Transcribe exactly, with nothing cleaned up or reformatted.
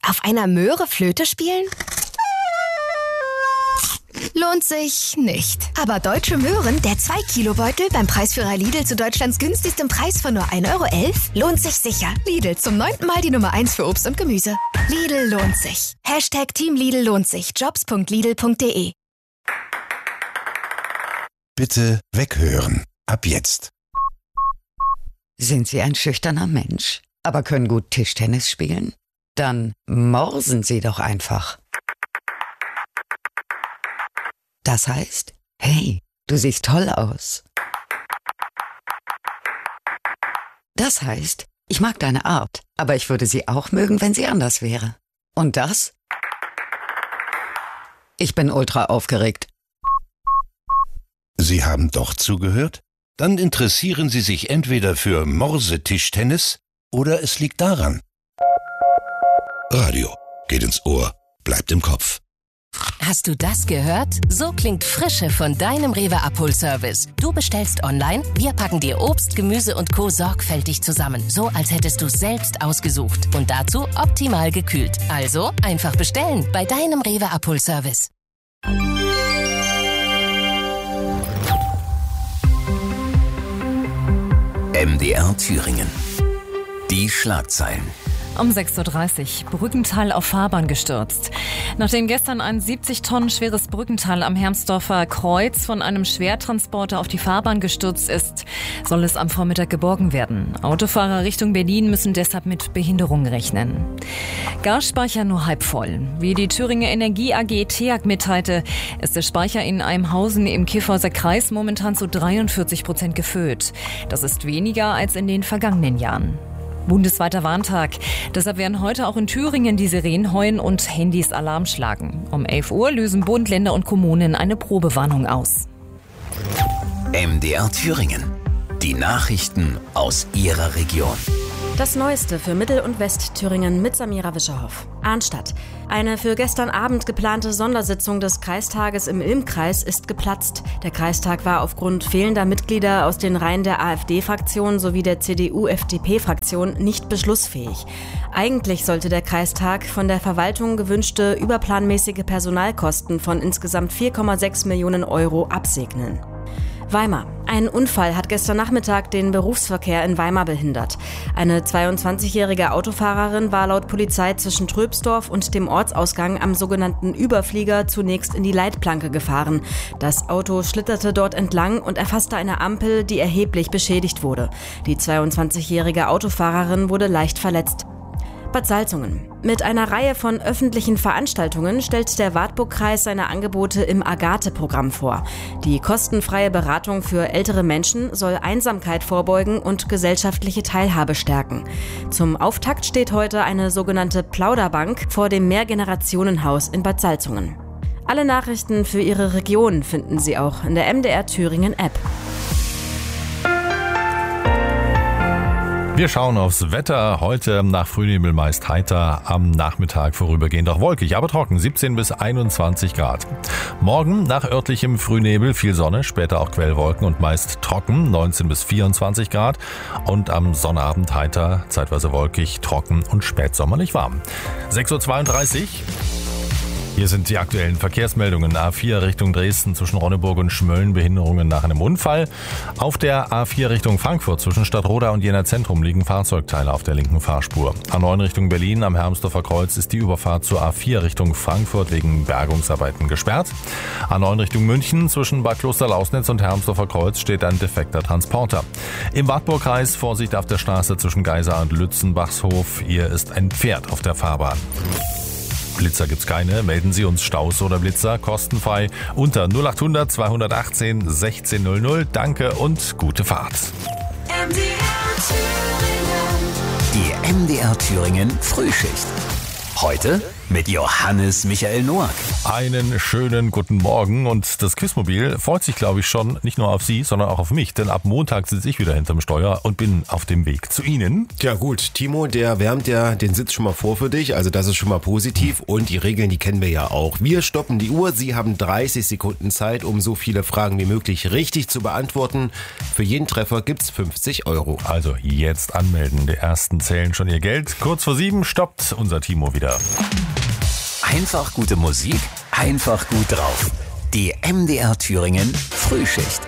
Auf einer Möhre Flöte spielen? Lohnt sich nicht. Aber Deutsche Möhren, der zwei Kilo Beutel beim Preisführer Lidl zu Deutschlands günstigstem Preis von nur ein Euro elf, lohnt sich sicher. Lidl, zum neunten Mal die Nummer eins für Obst und Gemüse. Lidl lohnt sich. Hashtag Team Lidl lohnt sich. jobs punkt lidl punkt de. Bitte weghören. Ab jetzt. Sind Sie ein schüchterner Mensch, aber können gut Tischtennis spielen? Dann morsen Sie doch einfach. Das heißt, hey, du siehst toll aus. Das heißt, ich mag deine Art, aber ich würde sie auch mögen, wenn sie anders wäre. Und das? Ich bin ultra aufgeregt. Sie haben doch zugehört? Dann interessieren Sie sich entweder für Morsetischtennis oder es liegt daran. Radio geht ins Ohr, bleibt im Kopf. Hast du das gehört? So klingt Frische von deinem Rewe Abholservice. Du bestellst online, wir packen dir Obst, Gemüse und Co. sorgfältig zusammen. So, als hättest du es selbst ausgesucht. Und dazu optimal gekühlt. Also einfach bestellen bei deinem Rewe Abholservice. M D R Thüringen. Die Schlagzeilen. Um sechs Uhr dreißig, Brückenteil auf Fahrbahn gestürzt. Nachdem gestern ein siebzig Tonnen schweres Brückenteil am Hermsdorfer Kreuz von einem Schwertransporter auf die Fahrbahn gestürzt ist, soll es am Vormittag geborgen werden. Autofahrer Richtung Berlin müssen deshalb mit Behinderungen rechnen. Gasspeicher nur halb voll. Wie die Thüringer Energie A G T E A G mitteilte, ist der Speicher in Eimhausen im Kyffhäuser Kreis momentan zu dreiundvierzig Prozent gefüllt. Das ist weniger als in den vergangenen Jahren. Bundesweiter Warntag. Deshalb werden heute auch in Thüringen die Sirenen heuen und Handys Alarm schlagen. Um elf Uhr lösen Bund, Länder und Kommunen eine Probewarnung aus. M D R Thüringen. Die Nachrichten aus Ihrer Region. Das Neueste für Mittel- und Westthüringen mit Samira Wischerhoff. Arnstadt. Eine für gestern Abend geplante Sondersitzung des Kreistages im Ilm-Kreis ist geplatzt. Der Kreistag war aufgrund fehlender Mitglieder aus den Reihen der AfD-Fraktion sowie der C D U F D P-Fraktion nicht beschlussfähig. Eigentlich sollte der Kreistag von der Verwaltung gewünschte überplanmäßige Personalkosten von insgesamt vier Komma sechs Millionen Euro absegnen. Weimar. Ein Unfall hat gestern Nachmittag den Berufsverkehr in Weimar behindert. Eine zweiundzwanzigjährige Autofahrerin war laut Polizei zwischen Tröbsdorf und dem Ortsausgang am sogenannten Überflieger zunächst in die Leitplanke gefahren. Das Auto schlitterte dort entlang und erfasste eine Ampel, die erheblich beschädigt wurde. Die zweiundzwanzigjährige Autofahrerin wurde leicht verletzt. Bad Salzungen. Mit einer Reihe von öffentlichen Veranstaltungen stellt der Wartburgkreis seine Angebote im Agathe-Programm vor. Die kostenfreie Beratung für ältere Menschen soll Einsamkeit vorbeugen und gesellschaftliche Teilhabe stärken. Zum Auftakt steht heute eine sogenannte Plauderbank vor dem Mehrgenerationenhaus in Bad Salzungen. Alle Nachrichten für Ihre Region finden Sie auch in der M D R Thüringen App. Wir schauen aufs Wetter. Heute nach Frühnebel meist heiter, am Nachmittag vorübergehend auch wolkig, aber trocken, siebzehn bis einundzwanzig Grad. Morgen nach örtlichem Frühnebel viel Sonne, später auch Quellwolken und meist trocken, neunzehn bis vierundzwanzig Grad. Und am Sonnabend heiter, zeitweise wolkig, trocken und spätsommerlich warm. sechs Uhr zweiunddreißig. Hier sind die aktuellen Verkehrsmeldungen. A vier Richtung Dresden zwischen Ronneburg und Schmölln, Behinderungen nach einem Unfall. Auf der A vier Richtung Frankfurt zwischen Stadtroda und Jena Zentrum liegen Fahrzeugteile auf der linken Fahrspur. A neun Richtung Berlin am Hermsdorfer Kreuz ist die Überfahrt zur A vier Richtung Frankfurt wegen Bergungsarbeiten gesperrt. A neun Richtung München zwischen Bad Klosterlausnitz und Hermsdorfer Kreuz steht ein defekter Transporter. Im Wartburgkreis Vorsicht auf der Straße zwischen Geisa und Lützenbachshof. Hier ist ein Pferd auf der Fahrbahn. Blitzer gibt's keine. Melden Sie uns Staus oder Blitzer kostenfrei unter null acht hundert zweihundertachtzehn sechzehn null null. Danke und gute Fahrt. M D R Thüringen. Die M D R Thüringen Frühschicht. Heute mit Johannes Michael Noack. Einen schönen guten Morgen und das Quizmobil freut sich, glaube ich, schon nicht nur auf Sie, sondern auch auf mich, denn ab Montag sitze ich wieder hinterm Steuer und bin auf dem Weg zu Ihnen. Tja gut, Timo, der wärmt ja den Sitz schon mal vor für dich, also das ist schon mal positiv und die Regeln, die kennen wir ja auch. Wir stoppen die Uhr, Sie haben dreißig Sekunden Zeit, um so viele Fragen wie möglich richtig zu beantworten. Für jeden Treffer gibt's fünfzig Euro. Also jetzt anmelden, die Ersten zählen schon ihr Geld. Kurz vor sieben stoppt unser Timo wieder. Einfach gute Musik, einfach gut drauf. Die M D R Thüringen Frühschicht.